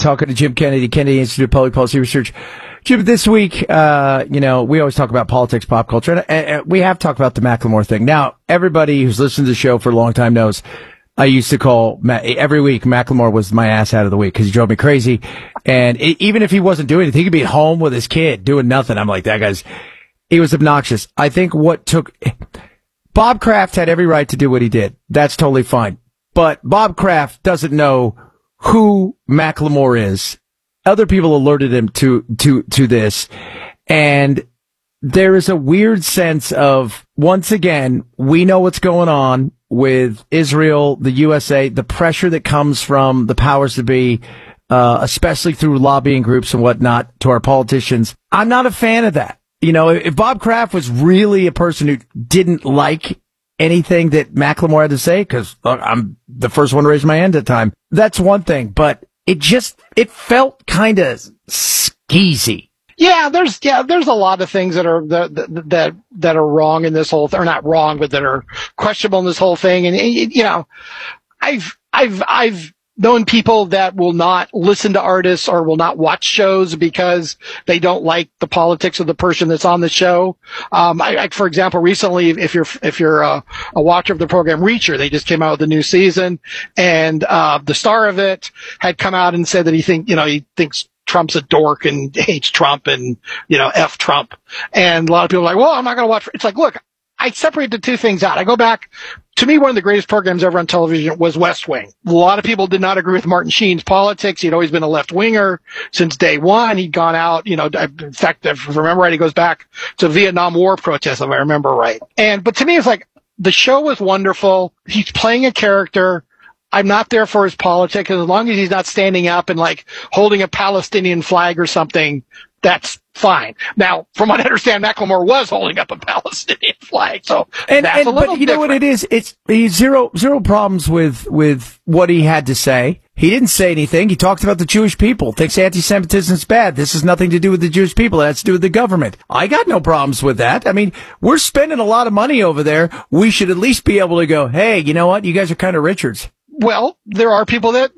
talking to Jim Kennedy, Kennedy Institute of Public Policy Research. Jim, this week, we always talk about politics, pop culture, and we have talked about the Macklemore thing. Now, everybody who's listened to the show for a long time knows I used to call every week Macklemore was my ass out of the week because he drove me crazy. And even if he wasn't doing anything, he could be at home with his kid doing nothing. I'm like, he was obnoxious. I think Bob Kraft had every right to do what he did. That's totally fine. But Bob Kraft doesn't know who Macklemore is. Other people alerted him to this. And there is a weird sense of, once again, we know what's going on with Israel, the USA, the pressure that comes from the powers that be, especially through lobbying groups and whatnot to our politicians. I'm not a fan of that. If Bob Kraft was really a person who didn't like anything that Macklemore had to say, because I'm the first one to raise my hand at the time, that's one thing. But it felt kind of skeezy. Yeah, there's a lot of things that are wrong in this whole thing, or not wrong, but that are questionable in this whole thing. And I've known people that will not listen to artists or will not watch shows because they don't like the politics of the person that's on the show. For example, recently, if you're a watcher of the program Reacher, they just came out with a new season, and the star of it had come out and said that he thinks Trump's a dork and hates Trump and, F Trump. And a lot of people are like, well, I'm not going to watch. It's like, look, I separate the two things out. I go back. To me, one of the greatest programs ever on television was West Wing. A lot of people did not agree with Martin Sheen's politics. He'd always been a left-winger since day one. He'd gone out, in fact, if I remember right, he goes back to Vietnam War protests, if I remember right. But to me, it's like, the show was wonderful. He's playing a character. I'm not there for his politics. As long as he's not standing up and holding a Palestinian flag or something, that's fine. Now, from what I understand, Macklemore was holding up a Palestinian flag, so that's a little but you know what it is? He's zero problems with what he had to say. He didn't say anything. He talked about the Jewish people. Thinks anti-Semitism is bad. This has nothing to do with the Jewish people. It has to do with the government. I got no problems with that. I mean, we're spending a lot of money over there. We should at least be able to go, hey, you know what? You guys are kind of Richards. Well, there are people that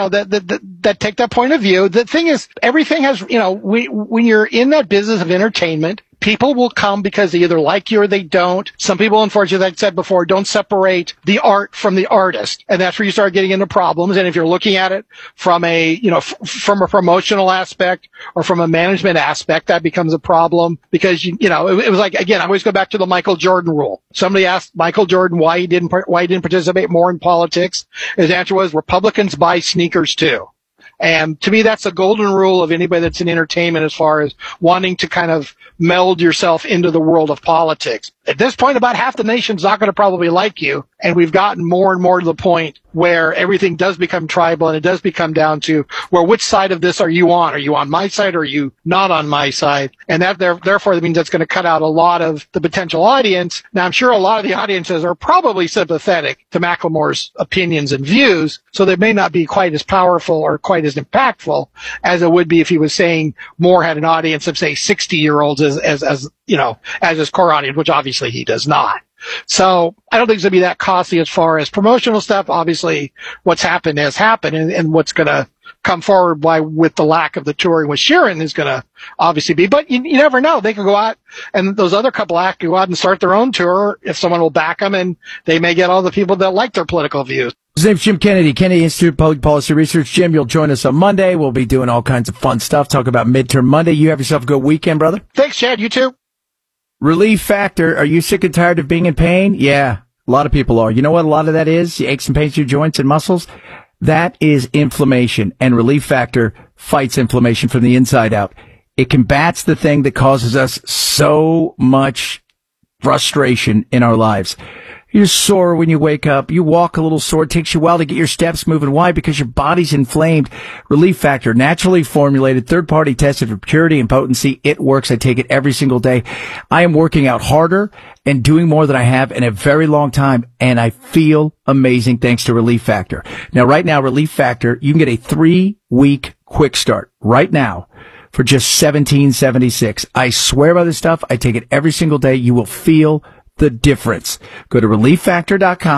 take that point of view. The thing is, everything has, when you're in that business of entertainment, people will come because they either like you or they don't. Some people, unfortunately, like I said before, don't separate the art from the artist. And that's where you start getting into problems. And if you're looking at it from from a promotional aspect or from a management aspect, that becomes a problem because, it was like, again, I always go back to the Michael Jordan rule. Somebody asked Michael Jordan why he didn't participate more in politics. His answer was Republicans buy sneakers too. And to me, that's a golden rule of anybody that's in entertainment as far as wanting to kind of meld yourself into the world of politics. At this point, about half the nation's not going to probably like you. And we've gotten more and more to the point where everything does become tribal and it does become down to, well, which side of this are you on? Are you on my side or are you not on my side? And therefore, that means that's going to cut out a lot of the potential audience. Now, I'm sure a lot of the audiences are probably sympathetic to Macklemore's opinions and views, so they may not be quite as powerful or quite as impactful as it would be if he was saying Moore had an audience of, say, 60-year-olds as his core audience, which obviously he does not. So I don't think it's going to be that costly as far as promotional stuff. Obviously, what's happened has happened, and what's going to come forward with the lack of the touring with Sheeran is going to obviously be. But you never know. They could go out, and those other couple acts go out and start their own tour if someone will back them, and they may get all the people that like their political views. His name's Jim Kennedy, Kennedy Institute of Public Policy Research. Jim, you'll join us on Monday. We'll be doing all kinds of fun stuff. Talk about Midterm Monday. You have yourself a good weekend, brother. Thanks, Chad. You too. Relief Factor. Are you sick and tired of being in pain? Yeah, a lot of people are. You know what a lot of that is? The aches and pains in your joints and muscles? That is inflammation, and Relief Factor fights inflammation from the inside out. It combats the thing that causes us so much frustration in our lives. You're sore when you wake up. You walk a little sore. It takes you a while to get your steps moving. Why? Because your body's inflamed. Relief Factor, naturally formulated, third-party tested for purity and potency. It works. I take it every single day. I am working out harder and doing more than I have in a very long time, and I feel amazing thanks to Relief Factor. Now, right now, Relief Factor, you can get a 3-week quick start right now for just $17.76. I swear by this stuff. I take it every single day. You will feel the difference. Go to ReliefFactor.com.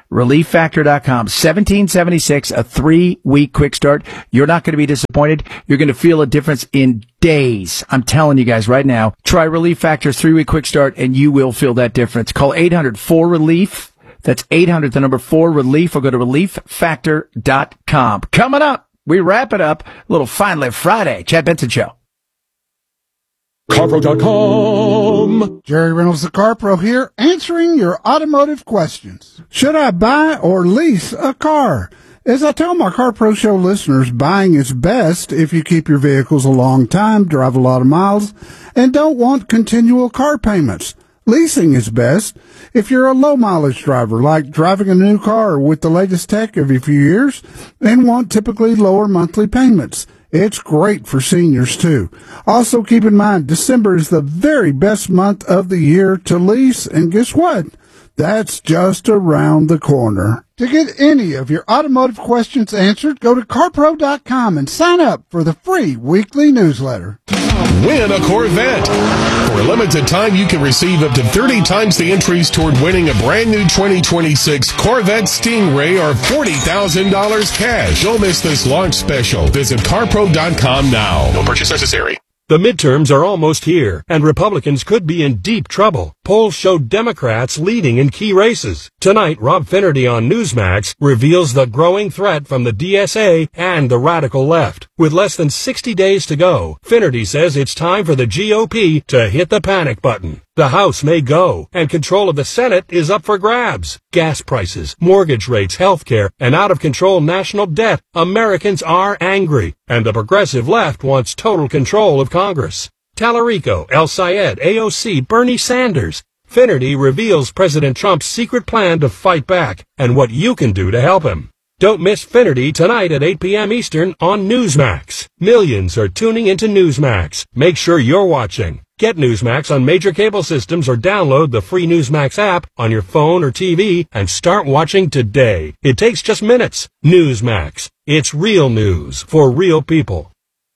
ReliefFactor.com. $17.76, a 3-week quick start. You're not going to be disappointed. You're going to feel a difference in days. I'm telling you guys right now. Try Relief Factor's 3-week quick start, and you will feel that difference. Call 800-4RELIEF. That's 800, the number 4-RELIEF, or go to ReliefFactor.com. Coming up, we wrap it up. A little Finally Friday. Chad Benson Show. CarPro.com. Jerry Reynolds, the CarPro here, answering your automotive questions. Should I buy or lease a car? As I tell my CarPro Show listeners, buying is best if you keep your vehicles a long time, drive a lot of miles, and don't want continual car payments. Leasing is best if you're a low-mileage driver, like driving a new car with the latest tech every few years, and want typically lower monthly payments. It's great for seniors, too. Also, keep in mind, December is the very best month of the year to lease, and guess what? That's just around the corner. To get any of your automotive questions answered, go to CarPro.com and sign up for the free weekly newsletter. Win a Corvette. For a limited time, you can receive up to 30 times the entries toward winning a brand new 2026 Corvette Stingray or $40,000 cash. Don't miss this launch special. Visit CarPro.com now. No purchase necessary. The midterms are almost here, and Republicans could be in deep trouble. Polls show Democrats leading in key races. Tonight, Rob Finnerty on Newsmax reveals the growing threat from the DSA and the radical left. With less than 60 days to go, Finnerty says it's time for the GOP to hit the panic button. The House may go, and control of the Senate is up for grabs. Gas prices, mortgage rates, healthcare, and out-of-control national debt. Americans are angry, and the progressive left wants total control of Congress. Tallarico, El Sayed, AOC, Bernie Sanders. Finnerty reveals President Trump's secret plan to fight back, and what you can do to help him. Don't miss Finnerty tonight at 8 p.m. Eastern on Newsmax. Millions are tuning into Newsmax. Make sure you're watching. Get Newsmax on major cable systems or download the free Newsmax app on your phone or TV and start watching today. It takes just minutes. Newsmax. It's real news for real people.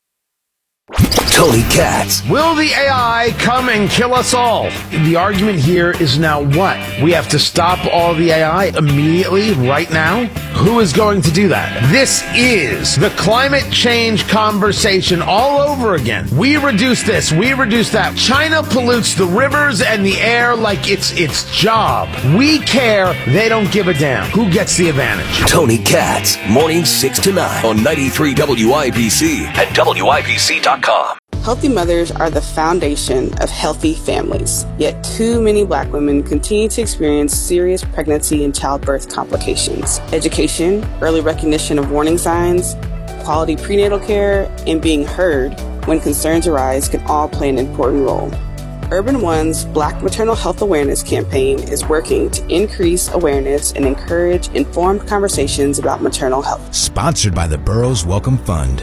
Tony Katz. Will the AI come and kill us all? The argument here is now what? We have to stop all the AI immediately, right now? Who is going to do that? This is the climate change conversation all over again. We reduce this, we reduce that. China pollutes the rivers and the air like it's its job. We care, they don't give a damn. Who gets the advantage? Tony Katz, mornings 6 to 9 on 93 WIBC and WIBC.com. Healthy mothers are the foundation of healthy families. Yet too many Black women continue to experience serious pregnancy and childbirth complications. Education, early recognition of warning signs, quality prenatal care, and being heard when concerns arise can all play an important role. Urban One's Black Maternal Health Awareness campaign is working to increase awareness and encourage informed conversations about maternal health. Sponsored by the Burroughs Welcome Fund.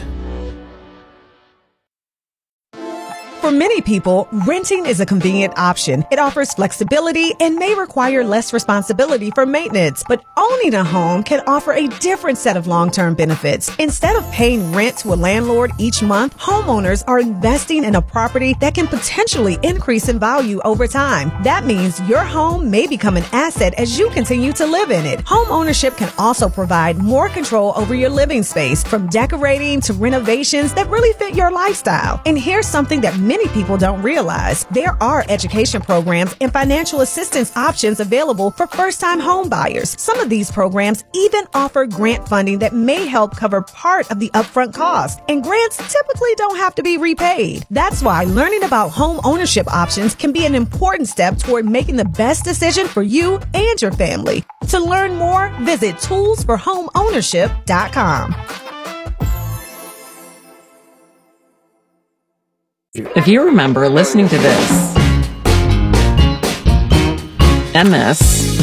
For many people, renting is a convenient option. It offers flexibility and may require less responsibility for maintenance. But owning a home can offer a different set of long-term benefits. Instead of paying rent to a landlord each month, homeowners are investing in a property that can potentially increase in value over time. That means your home may become an asset as you continue to live in it. Home ownership can also provide more control over your living space, from decorating to renovations that really fit your lifestyle. And here's something that many people don't realize. There are education programs and financial assistance options available for first-time home buyers. Some of these programs even offer grant funding that may help cover part of the upfront cost. And grants typically don't have to be repaid. That's why learning about home ownership options can be an important step toward making the best decision for you and your family. To learn more, visit toolsforhomeownership.com. If you remember listening to this, and this,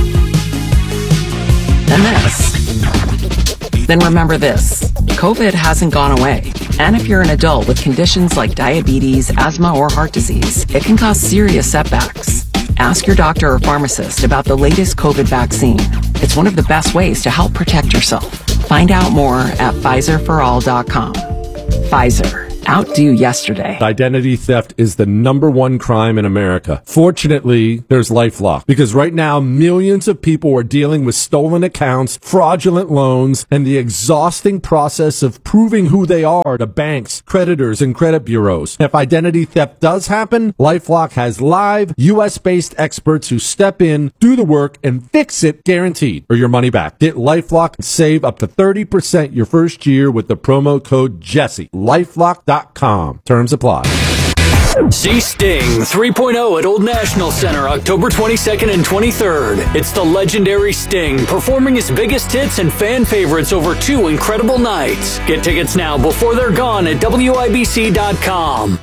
and this, then remember this. COVID hasn't gone away. And if you're an adult with conditions like diabetes, asthma, or heart disease, it can cause serious setbacks. Ask your doctor or pharmacist about the latest COVID vaccine. It's one of the best ways to help protect yourself. Find out more at PfizerForAll.com. Pfizer. outdo yesterday. Identity theft is the #1 crime in America. Fortunately, there's LifeLock, because right now millions of people are dealing with stolen accounts, fraudulent loans, and the exhausting process of proving who they are to banks, creditors, and credit bureaus. If identity theft does happen, LifeLock has live, U.S.-based experts who step in, do the work, and fix it guaranteed, or your money back. Get LifeLock and save up to 30% your first year with the promo code Jesse. LifeLock.com. Terms apply. See Sting 3.0 at Old National Center October 22nd and 23rd. It's the legendary Sting performing his biggest hits and fan favorites over 2 incredible nights. Get tickets now before they're gone at WIBC.com.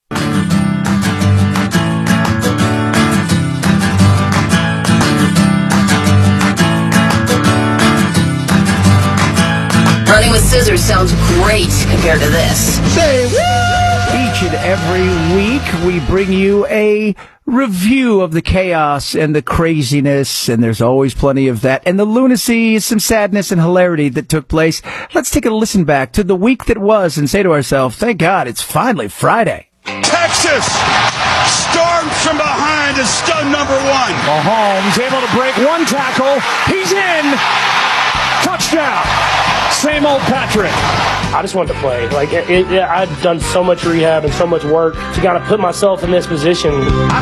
Running with scissors sounds great compared to this. Say each and every week we bring you a review of the chaos and the craziness, and there's always plenty of that, and the lunacy, some sadness and hilarity that took place. Let's take a listen back to the week that was and say to ourselves, thank God it's finally Friday. Texas storms from behind as stun number 1. Mahomes able to break one tackle. He's in. Touchdown. Same old Patrick. I just want to play. I've done so much rehab and so much work to kind of put myself in this position. I